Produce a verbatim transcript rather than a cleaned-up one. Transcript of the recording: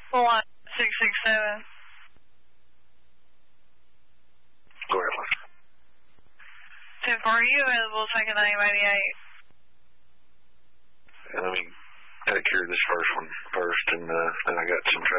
One six six seven. Go ahead. ten four, are you available second name eighty-eight? And let me take care of this first one first, and uh, then I got some traffic.